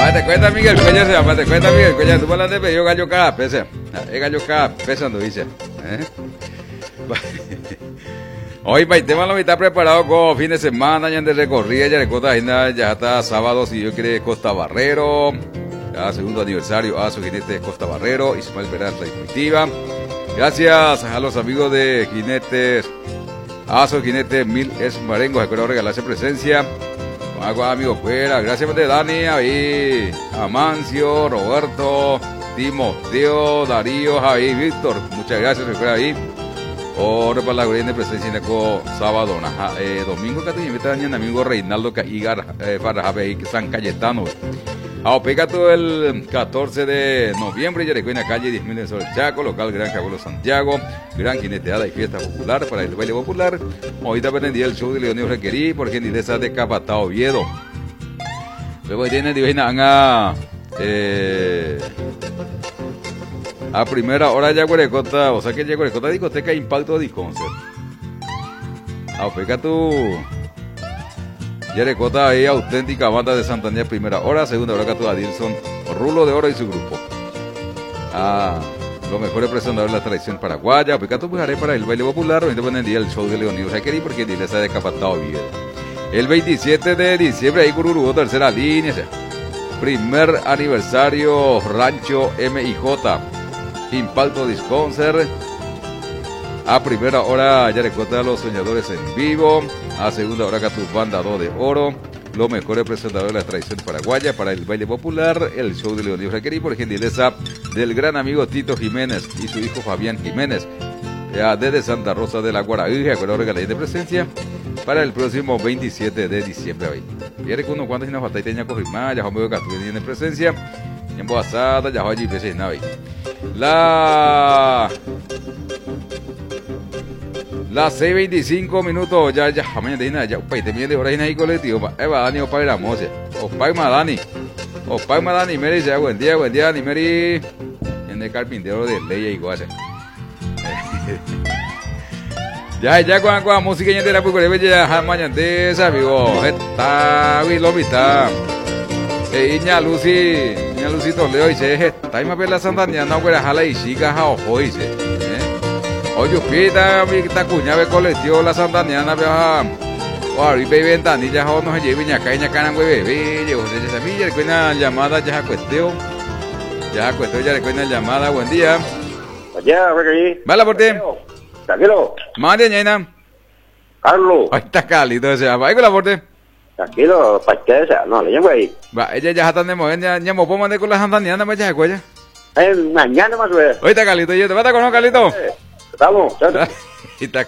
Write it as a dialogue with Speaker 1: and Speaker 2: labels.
Speaker 1: te cuenta Miguel Cuellar, se llama, te cuenta Miguel Cuellar. Tú me de pedido gallo cada pese. Es gallo cada pese, no dice. Hoy Paitema lo está preparado con fin de semana, ya de recorrida, ya ya está sábado, si yo quiere Costa Barrero, ya segundo aniversario a su jinete de Costa Barrero, Ismael Peralta y Comitiva. Gracias a los amigos de Jinetes, a su jinete Mil Esmarengo, espero regalarse presencia. Amigos fuera, gracias de Dani, ahí, Amancio, Roberto, Timoteo, Darío, Javi, Víctor, muchas gracias, recuerda ahí. Ahora para la gloria de presencia en el sábado, domingo que te invita a amigo Reinaldo Caigar para San Cayetano. Pega todo el 14 de noviembre, ya recuerda calle 10.000 en Sol Chaco, local Gran Cabuelo Santiago, gran jineteada y fiesta popular para el baile popular. Ahorita vendía el show de Leonel Requerí por gentileza de Capatao Oviedo. Luego tiene divina a primera hora ya Guarecota, o sea que ya Guarecota discoteca Impacto de Concert. Pega tu Yarecota ahí, auténtica banda de Santander, primera hora, segunda hora Catu Adilson, Rulo de Oro y su grupo. Los mejores presentadores de la tradición paraguaya, Picato Bujaré para el baile popular, hoy en el día el show de Leonido Requerí, porque el se ha decapatado bien. El 27 de diciembre, ahí Cururubó, tercera línea, primer aniversario Rancho MIJ, Impacto Disconcert. A primera hora Yarecota Los Soñadores en vivo. A segunda hora Catu Banda 2 de Oro. Los mejores presentadores de la tradición paraguaya para el baile popular. El show de Leonido Requerí por gentileza del gran amigo Tito Jiménez y su hijo Fabián Jiménez. Desde Santa Rosa de la Guaraíja, con la regalía de presencia para el próximo 27 de diciembre. Y eres uno cuando si nos falta y tenía confirmada, ya vamos a ver que tiene presencia. En Boazada, ya va allí veces nave. Las 6:25 minutos, ya, mañana de nada, ya, te viene de hora y colectivo, Eva Dani, Opa y la Mose, Opa y Madani, Mary, dice, buen día, Dani, Mary, en el carpintero de Ley y Guasa. Ya, con la música ya de la Pucurebe, ya, mañana de esa, amigo, está, Vilomita, Iña Lucito Leo, dice, está, y me ve la Santander, no, güey, jala y chica, ojo, dice, oye, pita, mi cuña ve colectivo la Santaniana, vea, o arriba y ventanilla, o no se lleve ni acá, güey, bebé, llegó, se me recuerda llamada, ya recuerda llamada, buen día.
Speaker 2: Ya, Requerí.
Speaker 1: Vale, por ti.
Speaker 2: Tranquilo.
Speaker 1: Madre, ñaina.
Speaker 2: Carlos.
Speaker 1: Ahí está cálido ese, ahí con la porte.
Speaker 2: Tranquilo, para que sea, no, le llamo ahí.
Speaker 1: Va, ella ya está de mover, ya me puedo mandar con la Santaniana, me echa de cuella.
Speaker 2: Mañana más, güey.
Speaker 1: Ahí está Calito, ¿te vas a conocer, Calito?
Speaker 2: Estamos,
Speaker 1: y está